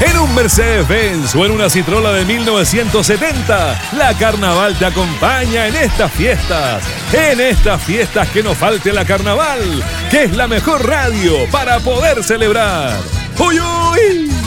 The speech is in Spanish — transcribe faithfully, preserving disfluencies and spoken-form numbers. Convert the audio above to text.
en un Mercedes-Benz o en una Citroën de mil novecientos setenta, la Carnaval te acompaña en estas fiestas. En estas fiestas que no falte la Carnaval, que es la mejor radio para poder celebrar. ¡Uy, uy!